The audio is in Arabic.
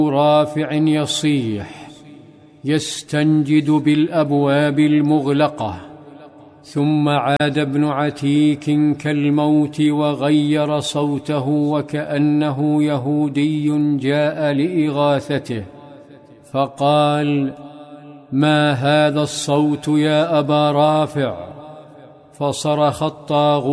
رافع يصيح يستنجد بالأبواب المغلقة. ثم عاد ابن عتيك كالموت وغير صوته وكأنه يهودي جاء لإغاثته، فقال: ما هذا الصوت يا أبا رافع؟ فصرخ الطاغوت